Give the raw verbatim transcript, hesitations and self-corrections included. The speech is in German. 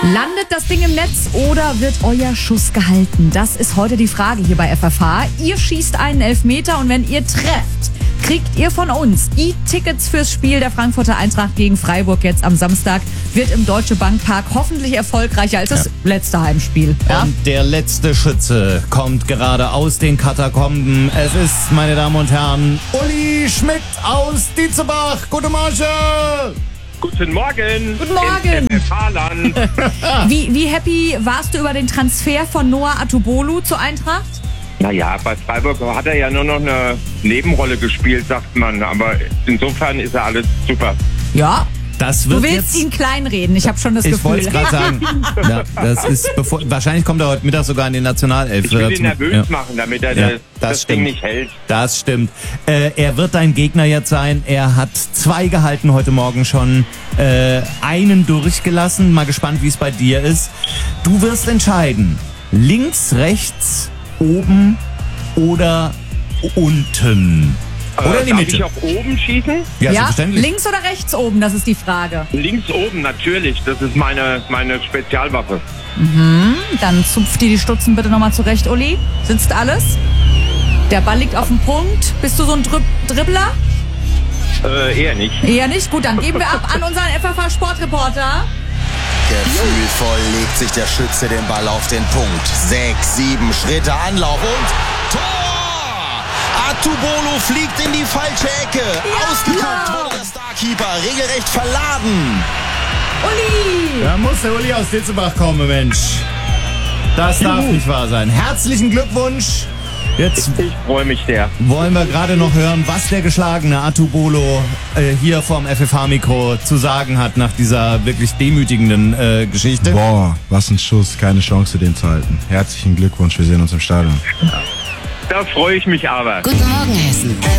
Landet das Ding im Netz oder wird euer Schuss gehalten? Das ist heute die Frage hier bei F F H. Ihr schießt einen Elfmeter und wenn ihr trefft, kriegt ihr von uns die Tickets fürs Spiel der Frankfurter Eintracht gegen Freiburg jetzt am Samstag. Wird im Deutsche Bank Park hoffentlich erfolgreicher als das ja. letzte Heimspiel. Ja? Und der letzte Schütze kommt gerade aus den Katakomben. Es ist, meine Damen und Herren, Uli Schmidt aus Dietzebach. Guten Morgen! Guten Morgen. Guten Morgen. Im F F H-Land. wie, wie happy warst du über den Transfer von Noah Atubolu zur Eintracht? Naja, bei Freiburg hat er ja nur noch eine Nebenrolle gespielt, sagt man. Aber insofern ist er alles super. Ja. Das wird du willst jetzt, ihn kleinreden, ich habe schon das ich Gefühl. Ich wollte gerade sagen, ja, das ist bevor, wahrscheinlich kommt er heute Mittag sogar in die Nationalelf. Ich will ihn nervös ja. machen, damit er ja, das, das Ding nicht hält. Das stimmt. Äh, er wird dein Gegner jetzt sein. Er hat zwei gehalten heute Morgen schon. Äh, einen durchgelassen. Mal gespannt, wie es bei dir ist. Du wirst entscheiden. Links, rechts, oben oder unten. Oder in die Darf Mitte. ich auch oben schießen? Ja, ja, selbstverständlich. Links oder rechts oben, das ist die Frage. Links oben, natürlich. Das ist meine, meine Spezialwaffe. Mhm, dann zupf dir die Stutzen bitte nochmal zurecht, Uli. Sitzt alles? Der Ball liegt auf dem Punkt. Bist du so ein Dri- Dribbler? Äh, eher nicht. Eher nicht? Gut, dann geben wir ab an unseren F F H-Sportreporter. Gefühlvoll legt sich der Schütze den Ball auf den Punkt. Sechs, sieben Schritte Anlauf und Tor! Atubolu fliegt in die falsche Ecke. Ja. Ausgeguckt wurde der Starkeeper, regelrecht verladen. Uli! Da muss der Uli aus Ditzelbach kommen, Mensch. Das darf Juhu. nicht wahr sein. Herzlichen Glückwunsch. Jetzt ich freue mich sehr. Wollen wir gerade noch hören, was der geschlagene Atubolu äh, hier vom F F H-Mikro zu sagen hat nach dieser wirklich demütigenden äh, Geschichte. Boah, was ein Schuss, keine Chance, den zu halten. Herzlichen Glückwunsch, wir sehen uns im Stadion. Da freue ich mich aber. Guten Morgen, Hessen.